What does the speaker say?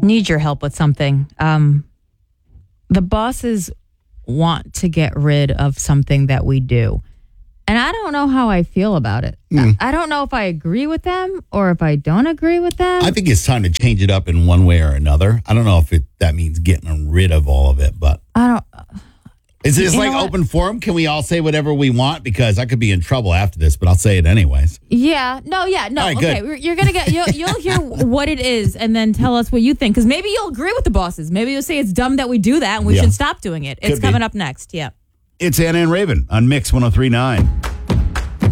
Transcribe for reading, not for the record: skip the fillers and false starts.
need your help with something. The bosses want to get rid of something that we do. And I don't know how I feel about it. I don't know if I agree with them or if I don't agree with them. I think it's time to change it up in one way or another. I don't know if that means getting rid of all of it, but I don't. Is this like open forum? Can we all say whatever we want? Because I could be in trouble after this, but I'll say it anyways. Yeah. No. All right, okay. Good. You're gonna get. You'll hear what it is, and then tell us what you think. Because maybe you'll agree with the bosses. Maybe you'll say it's dumb that we do that, and we should stop doing it. It's coming up next. Yeah. It's Anna and Raven on Mix 103.9.